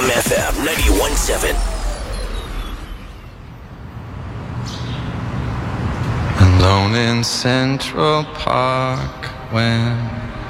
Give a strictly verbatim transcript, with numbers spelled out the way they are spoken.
Jam F M ninety-one point seven. Alone in Central Park when